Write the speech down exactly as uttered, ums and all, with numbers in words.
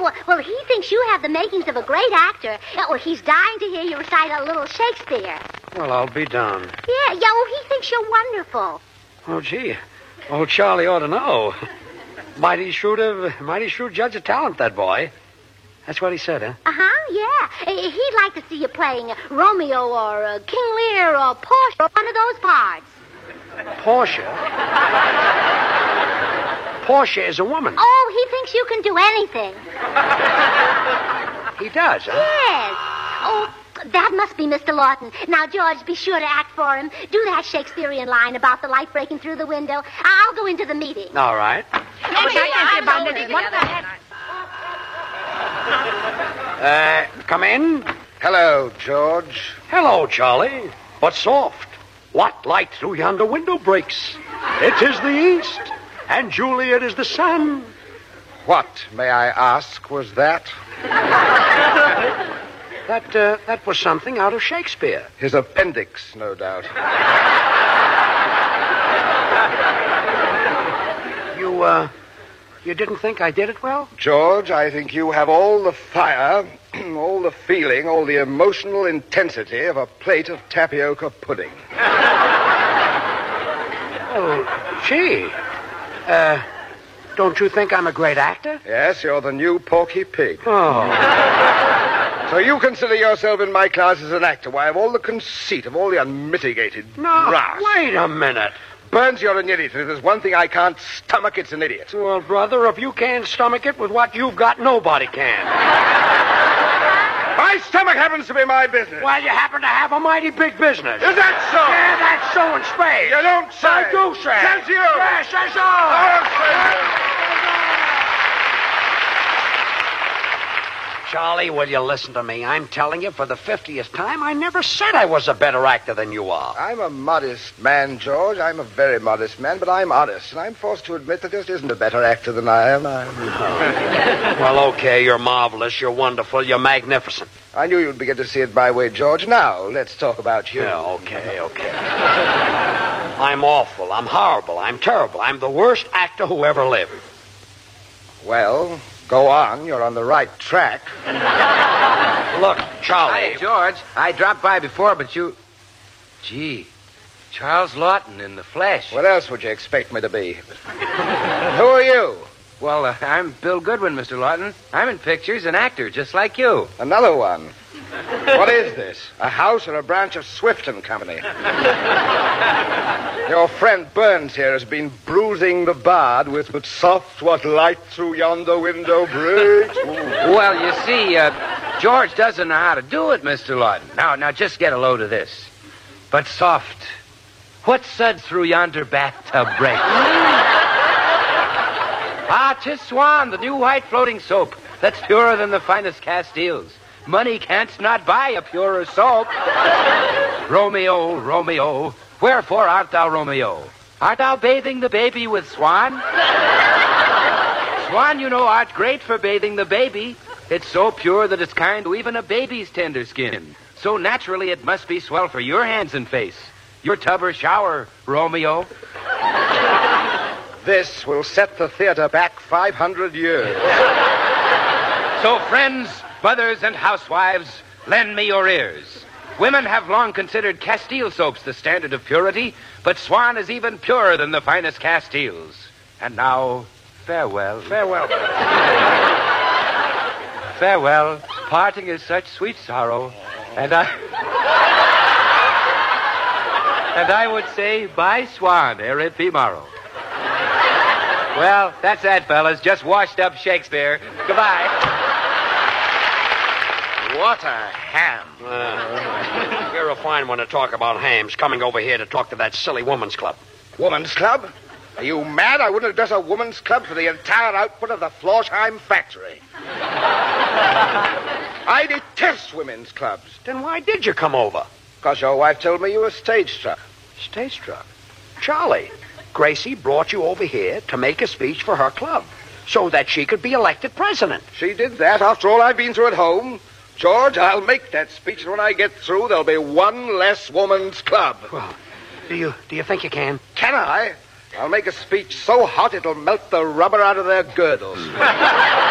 well, well, he thinks you have the makings of a great actor. Uh, well, he's dying to hear you recite a little Shakespeare. Well, I'll be darned. Yeah, yeah, well, he thinks you're wonderful. Oh, gee. Old Charlie ought to know. Mighty shrewd, of, mighty shrewd judge of talent, that boy. That's what he said, huh? Uh-huh, yeah. Uh, He'd like to see you playing uh, Romeo or uh, King Lear or Portia, or one of those parts. Portia? Portia is a woman. Oh, he thinks you can do anything. He does, huh? Yes. Oh, that must be Mister Lawton. Now, George, be sure to act for him. Do that Shakespearean line about the light breaking through the window. I'll go into the meeting. All right. Uh, come in. Hello, George. Hello, Charlie. But soft. What light through yonder window breaks? It is the east, and Juliet is the sun. What, may I ask, was that? That, uh, that was something out of Shakespeare. His appendix, no doubt. You, uh, you didn't think I did it well? George, I think you have all the fire, all the feeling, all the emotional intensity of a plate of tapioca pudding. Oh, gee. Uh, don't you think I'm a great actor? Yes, you're the new Porky Pig. Oh. So you consider yourself in my class as an actor. Why, of all the conceit, of all the unmitigated No, brass. wait a minute. Burns, you're an idiot. If there's one thing I can't stomach, it's an idiot. Well, brother, if you can't stomach it with what you've got, nobody can. My stomach happens to be my business. Well, you happen to have a mighty big business. Is that so? Yeah, that's so in spades. You don't say. I do say. Says you. Yes, says so. Oh, Charlie, will you listen to me? I'm telling you for the fiftieth time, I never said I was a better actor than you are. I'm a modest man, George. I'm a very modest man, but I'm honest, and I'm forced to admit that there just isn't a better actor than I am. I'm... Well, okay, you're marvelous, you're wonderful, you're magnificent. I knew you'd begin to see it my way, George. Now, let's talk about you. Yeah, okay, okay. I'm awful, I'm horrible, I'm terrible. I'm the worst actor who ever lived. Well, go on. You're on the right track. Look, Charlie. Hi, George. I dropped by before, but you... Gee, Charles Lawton in the flesh. What else would you expect me to be? Who are you? Well, uh, I'm Bill Goodwin, Mister Lawton. I'm in pictures, an actor, just like you. Another one. What is this? A house or a branch of Swift and Company? Your friend Burns here has been bruising the bard with but soft what light through yonder window breaks. Well, you see, uh, George doesn't know how to do it, Mister Lawton. Now, now, just get a load of this. But soft, what suds through yonder bathtub breaks? Ah, 'tis Swan, the new white floating soap that's purer than the finest Castiles. Money can't not buy a purer soap. Romeo, Romeo, wherefore art thou Romeo? Art thou bathing the baby with Swan? Swan, you know, art great for bathing the baby. It's so pure that it's kind to even a baby's tender skin. So naturally it must be swell for your hands and face. Your tub or shower, Romeo. This will set the theater back five hundred years. So, friends, mothers, and housewives, lend me your ears. Women have long considered Castile soaps the standard of purity, but Swan is even purer than the finest Castiles. And now, farewell. Farewell. Farewell. Parting is such sweet sorrow. And I... and I would say, bye, Swan, ere it be morrow. Well, that's that, fellas. Just washed up Shakespeare. Goodbye. What a ham. Uh, you're a fine one to talk about hams, coming over here to talk to that silly woman's club. Woman's club? Are you mad? I wouldn't address a woman's club for the entire output of the Florsheim factory. I detest women's clubs. Then why did you come over? Because your wife told me you were stage struck. Stage struck? Charlie, Gracie brought you over here to make a speech for her club so that she could be elected president. She did that after all I've been through at home. George, I'll make that speech, and when I get through, there'll be one less woman's club. Well, do you do you think you can? Can I? I'll make a speech so hot it'll melt the rubber out of their girdles.